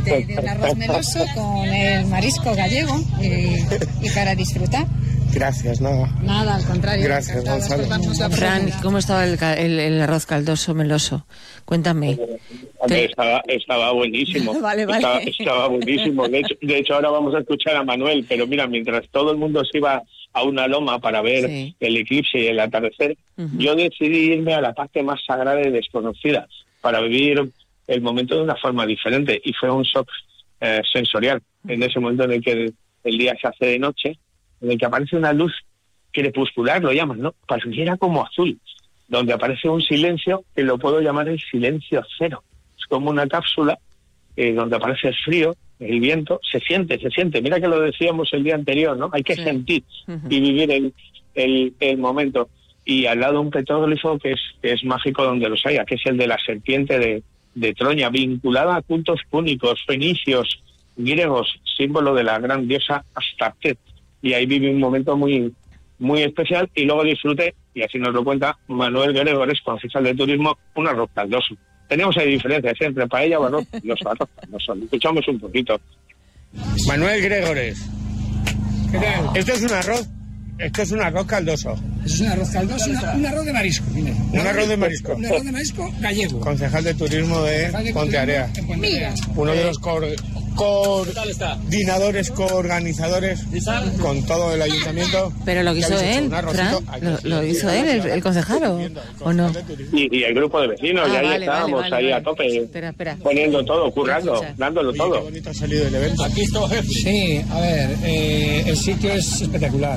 Exactamente, del arroz meloso con el marisco gallego y para disfrutar. Gracias, Nada, al contrario. Gracias, Gonzalo. Fran, ¿cómo estaba el arroz caldoso meloso? Cuéntame. Estaba buenísimo. Vale. Estaba buenísimo. De hecho, ahora vamos a escuchar a Manuel, pero mira, mientras todo el mundo se iba a una loma para ver el eclipse y el atardecer, yo decidí irme a la parte más sagrada y desconocida para vivir el momento de una forma diferente, y fue un shock sensorial en ese momento en el que el día se hace de noche, en el que aparece una luz crepuscular, lo llaman, ¿no? Pareciera como azul, donde aparece un silencio que lo puedo llamar el silencio cero. Es como una cápsula donde aparece el frío, el viento, se siente. Mira que lo decíamos el día anterior, ¿no? Hay que sentir y vivir el momento. Y al lado un petróglifo que es mágico donde los haya, que es el de la serpiente de Troya, vinculada a cultos púnicos, fenicios, griegos, símbolo de la gran diosa Astarte. Y ahí viví un momento muy, muy especial, y luego disfruté, y así nos lo cuenta Manuel Gregores, concejal de turismo, un arroz caldoso. Tenemos ahí diferencias entre paella o arroz caldoso. Escuchamos un poquito. Manuel Gregores. ¿Qué tal? Esto es un arroz caldoso. Es un arroz caldoso, un arroz de marisco. Un arroz de marisco. Un arroz de marisco gallego. Concejal de turismo de Pontearea. Uno de los coordinadores, coorganizadores con todo el ayuntamiento. Pero lo que hizo él, Fran, lo hizo él, el concejal, ¿o no? Y el grupo de vecinos, y ahí estábamos, ahí a tope, espera. poniendo todo, currando, dándolo todo. Qué bonito ha salido el evento. Aquí estoy. Sí, a ver, el sitio es espectacular.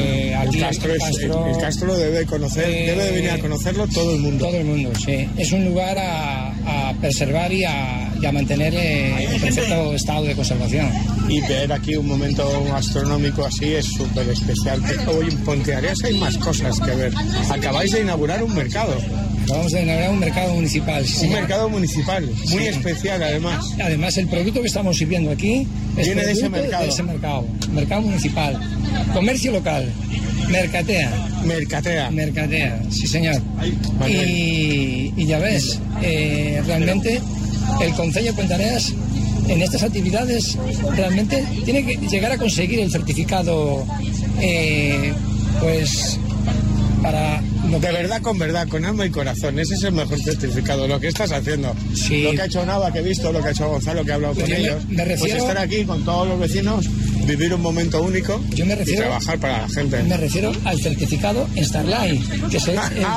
El Castro debe de venir a conocerlo todo el mundo. Todo el mundo, sí. Es un lugar a preservar y a mantener en perfecto estado de conservación. Y ver aquí un momento astronómico así es súper especial. Hoy en Ponteareas hay más cosas que ver. Acabáis de inaugurar un mercado. Vamos a inaugurar un mercado municipal. Sí, un mercado municipal, muy especial además. Además, el producto que estamos sirviendo aquí viene de ese mercado. Mercado municipal. Comercio local. Mercatea, sí señor. Y ya ves, realmente el Concello de Ponteareas en estas actividades realmente tiene que llegar a conseguir el certificado, pues para lo que... De verdad, con alma y corazón. Ese es el mejor certificado, lo que estás haciendo. Sí. Lo que ha hecho Nava, que he visto, lo que ha hecho Gonzalo, que ha hablado con ellos. Pues estar aquí con todos los vecinos, vivir un momento único y trabajar para la gente. Me refiero al certificado Starlight, que es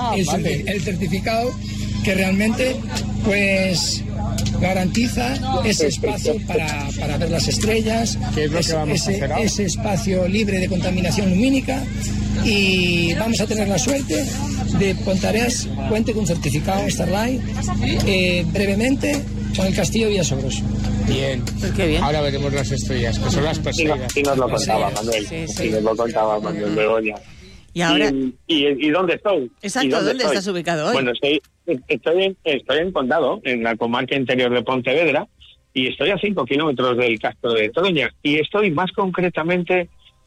el certificado que realmente pues garantiza ese espacio para ver las estrellas, que es lo que vamos a hacer ahora. Ese espacio libre de contaminación lumínica, y vamos a tener la suerte de Ponteareas cuente con certificado Starlight brevemente con el Castillo de Villasogros. Bien. Qué bien. Ahora veremos las estrellas, que son las perseguidas. Y nos lo contaba Manuel. Sí. Y nos lo contaba Manuel Begoña. Y ahora... ¿Y dónde estoy? Exacto, ¿dónde estás ubicado hoy? Bueno, estoy en Condado, en la comarca interior de Pontevedra, y estoy a 5 kilómetros del Castro de Troya, y estoy más concretamente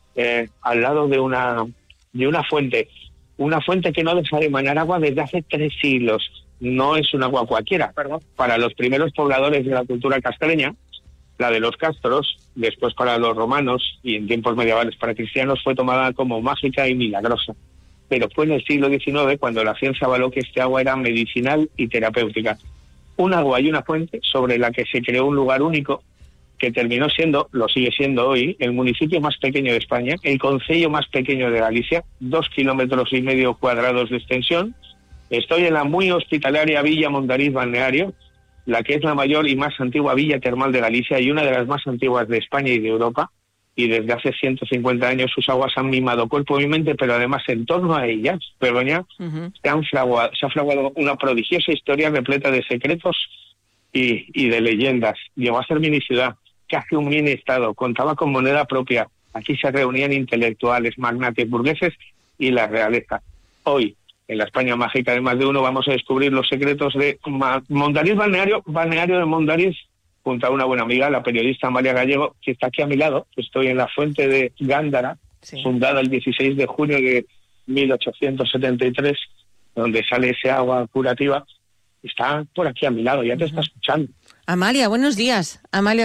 al lado de una fuente que no deja de emanar agua desde hace 3 siglos. No es un agua cualquiera. Para los primeros pobladores de la cultura castreña, la de los castros, después para los romanos y en tiempos medievales para cristianos, fue tomada como mágica y milagrosa. Pero fue en el siglo XIX cuando la ciencia avaló que este agua era medicinal y terapéutica. Un agua y una fuente sobre la que se creó un lugar único que terminó siendo, lo sigue siendo hoy, el municipio más pequeño de España, el concello más pequeño de Galicia, 2,5 kilómetros cuadrados de extensión. Estoy en la muy hospitalaria Villa Mondariz Balneario, la que es la mayor y más antigua villa termal de Galicia y una de las más antiguas de España y de Europa, y desde hace 150 años sus aguas han mimado cuerpo y mente, pero además en torno a ellas, Begoña, se ha fraguado una prodigiosa historia repleta de secretos y de leyendas. Llegó a ser mini ciudad, casi un mini estado, contaba con moneda propia. Aquí se reunían intelectuales, magnates, burgueses y la realeza. Hoy, en la España mágica de más de uno, vamos a descubrir los secretos de Mondariz Balneario de Mondariz, junto a una buena amiga, la periodista Amalia Gallego, que está aquí a mi lado. Estoy en la fuente de Gándara, fundada el 16 de junio de 1873, donde sale ese agua curativa. Está por aquí a mi lado, ya te está escuchando. Amalia, buenos días. Amalia